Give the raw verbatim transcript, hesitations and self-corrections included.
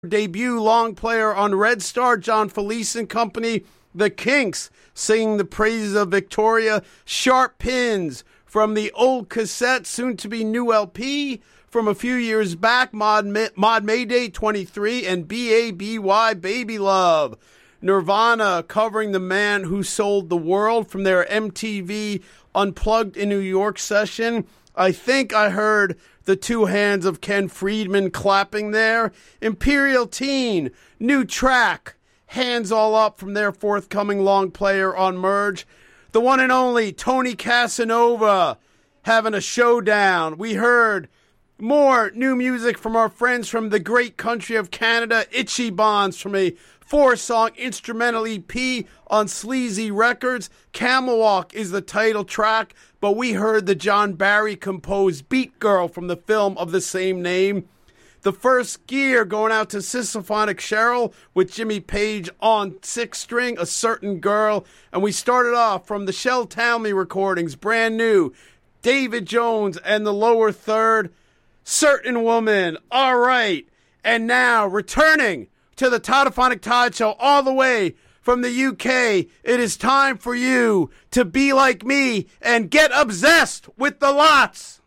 debut long player on Red Star, John Felice and Company. The Kinks singing the praises of Victoria. Sharp Pins from the old cassette, soon to be new L P from a few years back. Mod, Mod Mayday twenty-three and B A B Y Baby Love. Nirvana covering The Man Who Sold the World from their M T V Unplugged in New York session. I think I heard the two hands of Ken Friedman clapping there. Imperial Teen, new track, Hands All Up from their forthcoming long player on Merge. The one and only Tony Casanova having a showdown. We heard more new music from our friends from the great country of Canada, Itchy Bonds, from a four-song instrumental E P on Sleazy Records. Camel Walk is the title track, but we heard the John Barry composed Beat Girl from the film of the same name. The First Gear going out to Sisophonic Cheryl with Jimmy Page on six string, A Certain Girl. And we started off from the Shel Talmy recordings, brand new, David Jones and the Lower Third, Certain Woman. All right. And now returning to the Toddophonic Todd Show all the way from the U K, it is time for you to be like me and get obsessed with the lots.